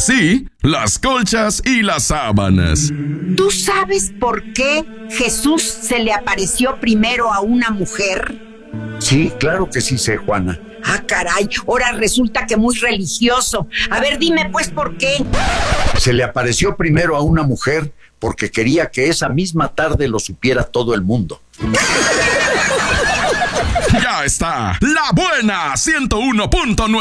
así las colchas y las sábanas. ¿Tú sabes por qué Jesús se le apareció primero a una mujer? Sí, claro que sí sé, Juana. Ah, caray, ahora resulta que muy religioso. A ver, dime pues por qué. Se le apareció primero a una mujer porque quería que esa misma tarde lo supiera todo el mundo. Ya está, La Buena 101.9.